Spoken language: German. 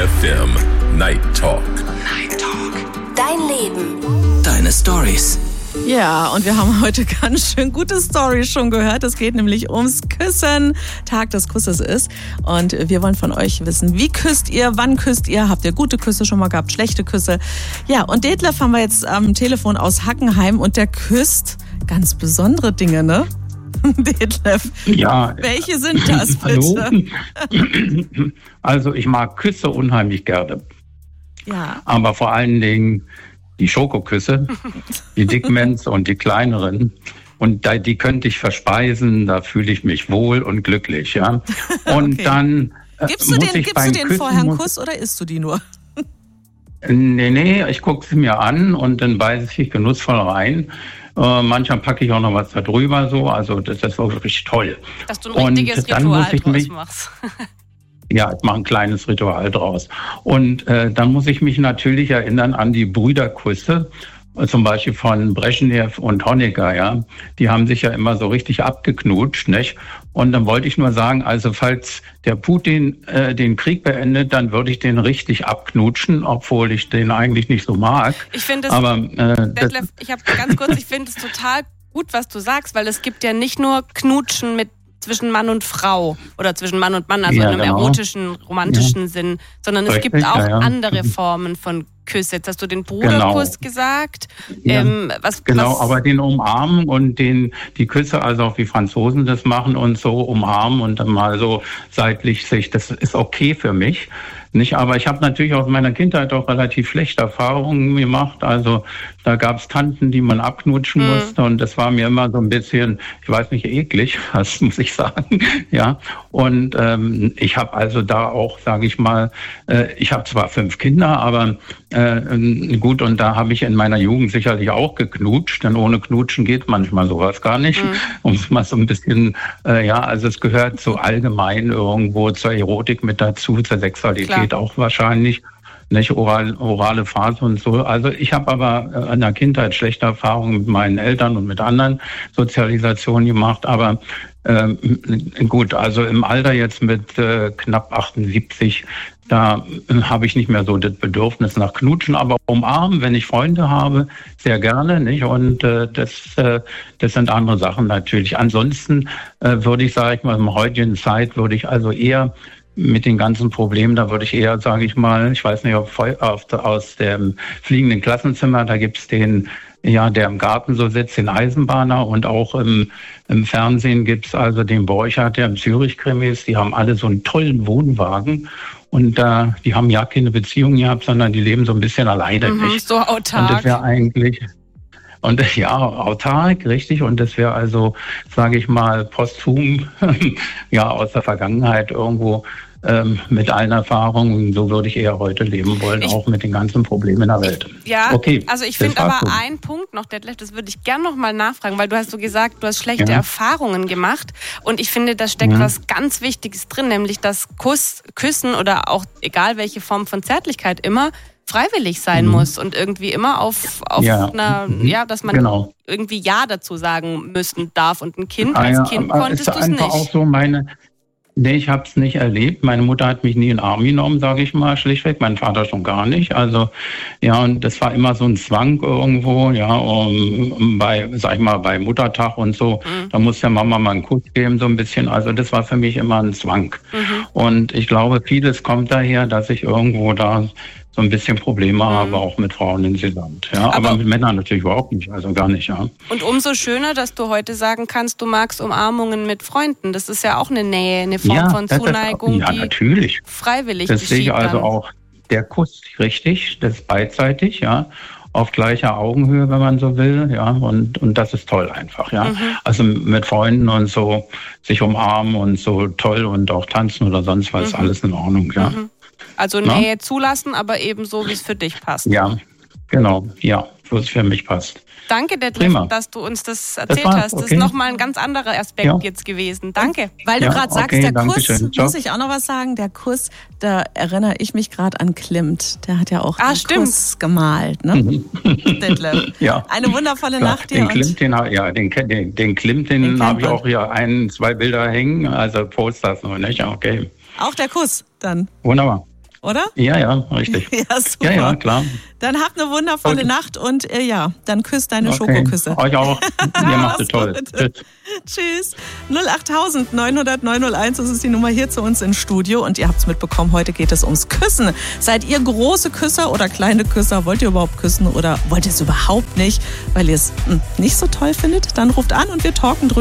FM Night Talk. Night Talk. Dein Leben. Deine Storys. Ja, und wir haben heute ganz schön gute Storys schon gehört. Es geht nämlich ums Küssen. Tag des Kusses ist. Und wir wollen von euch wissen, wie küsst ihr, wann küsst ihr? Habt ihr gute Küsse schon mal gehabt, schlechte Küsse? Ja, und Detlef haben wir jetzt am Telefon aus Hackenheim und der küsst ganz besondere Dinge, ne? Detlef, ja. Welche sind das bitte? Hallo? Also ich mag Küsse unheimlich gerne. Ja. Aber vor allen Dingen die Schokoküsse, die Dickmans und die kleineren. Und die könnte ich verspeisen, da fühle ich mich wohl und glücklich. Ja. Und okay. Dann Gibst du den vorher einen Kuss oder isst du die nur? Nee, ich gucke sie mir an und dann beiße ich genussvoll rein. Manchmal packe ich auch noch was da drüber, so. Also das ist wirklich toll. Dass du ein richtiges Ritual draus machst. Ja, ich mache ein kleines Ritual draus. Und dann muss ich mich natürlich erinnern an die Brüderküsse, zum Beispiel von Brezhnev und Honecker, ja. Die haben sich ja immer so richtig abgeknutscht, nicht? Und dann wollte ich nur sagen, also falls der Putin den Krieg beendet, dann würde ich den richtig abknutschen, obwohl ich den eigentlich nicht so mag. Ich finde es, ich finde es total gut, was du sagst, weil es gibt ja nicht nur Knutschen zwischen Mann und Frau oder zwischen Mann und Mann, also in einem erotischen, romantischen Sinn, sondern es gibt auch andere Formen von Küsse. Jetzt hast du den Bruderkuss gesagt. Ja. Aber den Umarmen und die Küsse, also auch wie Franzosen das machen und so umarmen und dann mal so seitlich sich, das ist okay für mich. Nicht, aber ich habe natürlich aus meiner Kindheit auch relativ schlechte Erfahrungen gemacht. Also da gab es Tanten, die man abknutschen musste und das war mir immer so ein bisschen, ich weiß nicht, eklig, das muss ich sagen. Ja. Und ich habe also da auch, sage ich mal, ich habe zwar 5 Kinder, aber gut, und da habe ich in meiner Jugend sicherlich auch geknutscht, denn ohne Knutschen geht manchmal sowas gar nicht. Um es mal so ein bisschen, also es gehört so allgemein irgendwo zur Erotik mit dazu, zur Sexualität auch wahrscheinlich. Nicht orale Phase und so. Also ich habe aber in der Kindheit schlechte Erfahrungen mit meinen Eltern und mit anderen Sozialisationen gemacht. Aber gut, also im Alter jetzt mit knapp 78, da habe ich nicht mehr so das Bedürfnis nach Knutschen, aber umarmen, wenn ich Freunde habe, sehr gerne, nicht? Und das sind andere Sachen natürlich. Ansonsten würde ich, sage ich mal, in der heutigen Zeit würde ich also eher mit den ganzen Problemen, da würde ich eher, sage ich mal, ich weiß nicht, ob aus dem fliegenden Klassenzimmer, da gibt's den, der im Garten so sitzt, den Eisenbahner, und auch im Fernsehen gibt's also den Borchardt, der im Zürich-Krimi ist. Die haben alle so einen tollen Wohnwagen und die haben ja keine Beziehung gehabt, sondern die leben so ein bisschen alleine. Nicht? So autark. Und das wäre eigentlich... Und autark, richtig. Und das wäre also, sage ich mal, posthum, aus der Vergangenheit irgendwo mit allen Erfahrungen. So würde ich eher heute leben wollen, auch mit den ganzen Problemen in der Welt. Okay, also ich finde aber einen Punkt noch, Detlef, das würde ich gerne noch mal nachfragen, weil du hast so gesagt, du hast schlechte Erfahrungen gemacht. Und ich finde, da steckt was ganz Wichtiges drin, nämlich dass Küssen oder auch egal welche Form von Zärtlichkeit immer freiwillig sein muss und irgendwie immer auf einer, dass man irgendwie Ja dazu sagen müssen darf. Und ein Kind, als Kind konntest du es nicht. Auch so ich habe es nicht erlebt. Meine Mutter hat mich nie in den Arm genommen, sage ich mal, schlichtweg. Mein Vater schon gar nicht. Also, und das war immer so ein Zwang irgendwo, bei Muttertag und so. Da muss der Mama mal einen Kuss geben, so ein bisschen. Also, das war für mich immer ein Zwang. Und ich glaube, vieles kommt daher, dass ich irgendwo da so ein bisschen Probleme habe, auch mit Frauen insgesamt. Ja, aber mit Männern natürlich überhaupt nicht, also gar nicht, ja. Und umso schöner, dass du heute sagen kannst, du magst Umarmungen mit Freunden. Das ist ja auch eine Nähe, eine Form von Zuneigung, die natürlich freiwillig geschieht. Das sehe ich also dann. auch, der Kuss, richtig, das ist beidseitig, auf gleicher Augenhöhe, wenn man so will, und das ist toll einfach, Also mit Freunden und so sich umarmen und so toll und auch tanzen oder sonst was, alles in Ordnung, Also Nähe zulassen, aber eben so, wie es für dich passt. Ja, genau. Ja, wo es für mich passt. Danke, Detlef, dass du uns das erzählt hast. Das ist nochmal ein ganz anderer Aspekt jetzt gewesen. Danke. Weil du gerade sagst, der Kuss, muss ich auch noch was sagen, der Kuss, da erinnere ich mich gerade an Klimt. Der hat ja auch einen Kuss gemalt, ne? Detlef. Eine wundervolle Nacht dir. Den Klimt, den habe ich auch hier 1-2 Bilder hängen, also Posters nur, nicht? Okay. Auch der Kuss dann? Wunderbar. oder? Ja, richtig. Ja, super. Ja, klar. Dann habt eine wundervolle Nacht und dann küsst deine Schokoküsse. Euch auch. Ihr macht es toll. Tschüss. 08000 900 901, das ist die Nummer hier zu uns ins Studio. Und ihr habt es mitbekommen, heute geht es ums Küssen. Seid ihr große Küsser oder kleine Küsser? Wollt ihr überhaupt küssen oder wollt ihr es überhaupt nicht, weil ihr es nicht so toll findet? Dann ruft an und wir talken drüber.